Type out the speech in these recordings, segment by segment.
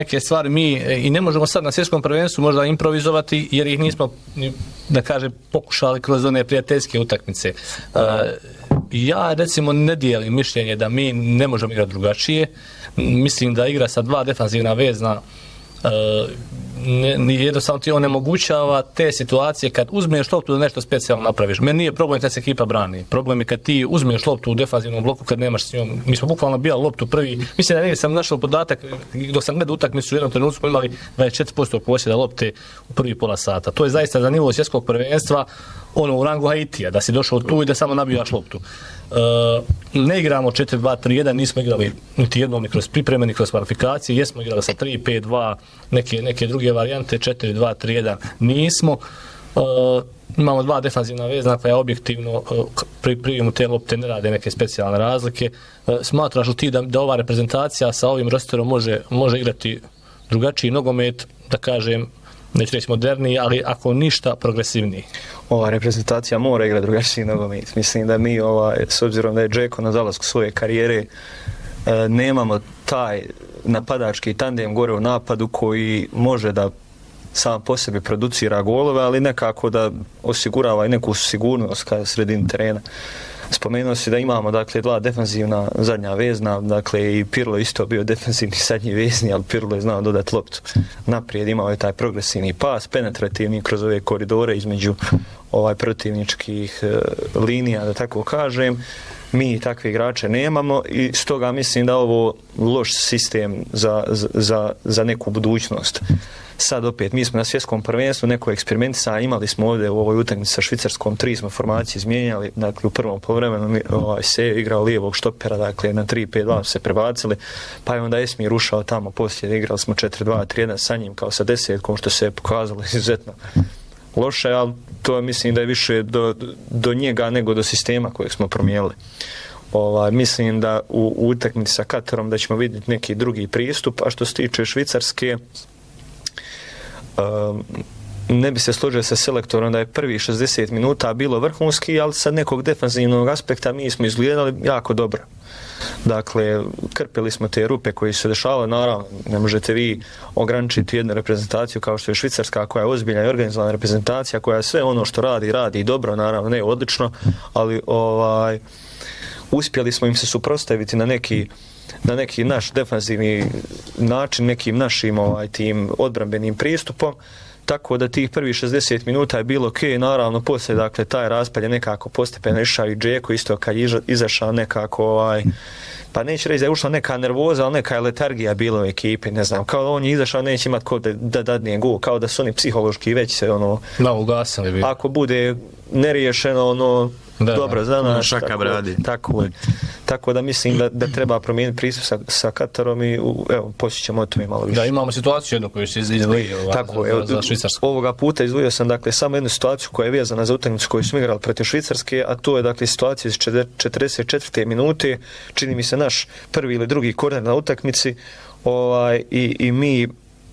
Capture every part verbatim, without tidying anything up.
neke stvari mi i ne možemo sad na svjetskom prvenstvu možda improvizovati jer ih nismo, da kažem, pokušali kroz one prijateljske utakmice. Uh, ja recimo ne dijelim mišljenje da mi ne možemo igrati drugačije. Mislim da igra sa dva defanzivna vezna uh, ne, jednostavno ti onemogućava te situacije kad uzmeš loptu da nešto specijalno napraviš. Meni nije problem kad se ekipa brani. Problem je kad ti uzmeš loptu u defanzivnom bloku kad nemaš s njom. Mi smo bukvalno bijali loptu prvi. Mislim da negdje sam našao podatak dok sam gledao utakmicu u jednom trenutku smo imali dvadeset četiri posto posjeda lopte u prvi pola sata. To je zaista za nivo svjetskog prvenstva ono u rangu Haitija, da si došao tu i da samo nabijaš loptu. Uh, ne igramo četiri dva tri jedan, nismo igrali niti jednom ni kroz pripreme, ni kroz kvalifikacije, jesmo igrali sa tri pet dva, neke, neke druge varijante, četiri dva tri jedan nismo. Uh, imamo dva defanzivna vezna koja objektivno uh, pri prijemu te lopte ne rade neke specijalne razlike. Uh, smatraš li ti da, da ova reprezentacija sa ovim rosterom može, može igrati drugačiji nogomet, da kažem, neću reći moderniji, ali ako ništa progresivniji? Ova reprezentacija mora igrati drugačiji nogomet. Mislim da mi, ovaj, s obzirom da je Džeko na zalasku svoje karijere, e, nemamo taj napadački tandem gore u napadu koji može da sam po sebi producira golove, ali nekako da osigurava i neku sigurnost kada sredini terena. Spomenuo si da imamo dakle dva defanzivna zadnja vezna, dakle i Pirlo isto bio defanzivni zadnji vezni, ali Pirlo je znao dodati loptu naprijed, imao je taj progresivni pas, penetrativni kroz ove koridore između ovaj protivničkih e, linija, da tako kažem. Mi takve igrače nemamo i stoga mislim da ovo loš sistem za, za, za neku budućnost. Sad opet, mi smo na svjetskom prvenstvu neko eksperimentisanja, imali smo ovdje u ovoj utakmici sa Švicarskom, tri smo formacije izmijenjali, dakle u prvom poluvremenu ovaj, se je igrao lijevog štopera, dakle na tri pet dva se prebacili, pa je onda Esmir ušao tamo poslije, igrali smo četiri dva tri jedan sa njim kao sa desetkom, što se je pokazalo izuzetno loše, ali to mislim da je više do, do njega nego do sistema kojeg smo promijenili. Ovaj, mislim da u, u utakmici sa Katarom da ćemo vidjeti neki drugi pristup, a što se tiče Švicarske, um, ne bi se složio sa selektorom da je prvi šezdeset minuta bilo vrhunski, ali sa nekog defanzivnog aspekta mi smo izgledali jako dobro. Dakle, krpili smo te rupe koji se dešavale, naravno, ne možete vi ograničiti jednu reprezentaciju kao što je Švicarska, koja je ozbiljna i organizovana reprezentacija, koja sve ono što radi, radi dobro, naravno, ne odlično, ali ovaj, uspjeli smo im se suprotstaviti na neki, na neki naš defanzivni način, nekim našim ovaj, tim odbrambenim pristupom, tako da tih prvih šezdeset minuta je bilo ok, naravno poslije dakle taj raspad je nekako postepeno išao i Džeko isto kad je izašao nekako ovaj, pa neće reći da je ušla neka nervoza, ali neka je letargija bila u ekipi, ne znam, kao da on je izašao neće imati ko da, da dadne gol, kao da su oni psihološki već se ono, da, ugasili bi. Ako bude neriješeno ono, da, dobro za nas, šaka bradi. Tako je. Tako da mislim da, da treba promijeniti pristup sa, sa Katarom i u, evo, poslije ćemo o tome malo više. Da, imamo situaciju jednu koju se izdvojio tako, za, evo, za Švicarsku. Ovoga puta izdvojio sam dakle samo jednu situaciju koja je vezana za utakmicu koju smo igrali protiv Švicarske, a to je dakle situacija iz četrdeset četvrte minute, čini mi se naš prvi ili drugi korner na utakmici, ovaj, i, i mi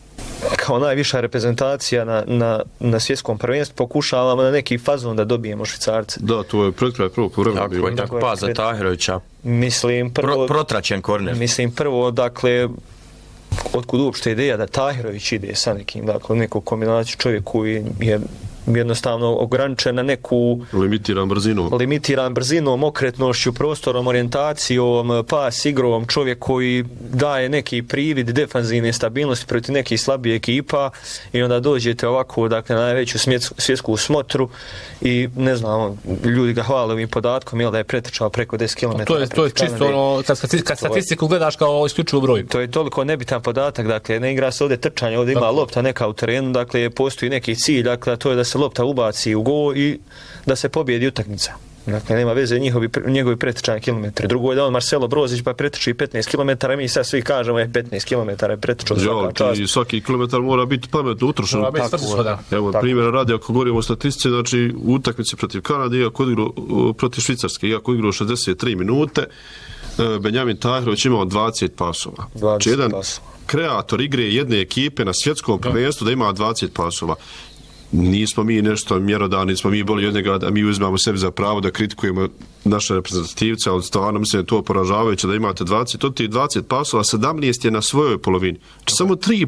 kao najviša reprezentacija na, na, na svjetskom prvenstvu pokušavamo na neki fazon da dobijemo Švicarce. Da, to je pred kraj prvog povremena bilo. Tako je, pa za Tahirovića. Mislim prvo Pro, protračen korner. Mislim prvo dakle otkud uopšte ideja da Tahirović ide sa nekim, dakle neku kombinaciju čovjek koji je jednostavno ograničen na neku limitiran brzinom, limitiran brzinom, okretnošću, prostorom, orijentacijom, pas igrom, čovjek koji daje neki privid defanzivne stabilnosti protiv nekih slabih ekipa i onda dođete ovako, dakle, na najveću svjetsku smotru i ne znam, ljudi ga hvale ovim podatkom, jel da je pretrčao preko deset kilometara. To je, to je čisto ono, kad, kad statistiku gledaš kao isključivu broj. To je toliko nebitan podatak, dakle, ne igra se ovdje trčanje, ovdje ima dakle lopta neka u terenu, dakle, postoji neki cilj, dakle, to je da se lopta ubaci u gol i da se pobjedi utakmica. Dakle, nema veze njihovi, njegovi pretrčani kilometri. Drugo je da on Marcelo Brozić pa pretrči petnaest kilometara, mi sad svi kažemo je petnaest kilometara je pretrčao svaka čast. I svaki kilometar mora biti pametno utrošen. Mora biti svrsishodan. Evo, primjera radi, ako govorimo o statistici, znači u utakmici protiv Kanade, iako igrao protiv Švicarske, iako igrao šezdeset tri minute, Benjamin Tahirović imao dvadeset pasova. dvadeset pasova. Kreator igre jedne ekipe na svjetskom prvenstvu da ima dvadeset pasova. nismo mi nešto mjerodavni, nismo mi bolji od njega, da mi uzmamo sebi za pravo da kritikujemo naše reprezentativce, ali stvarno mislim da je to poražavajuće da imate dvadeset, od tih dvadeset pasova, sedamnaest je na svojoj polovini. Znači, samo tri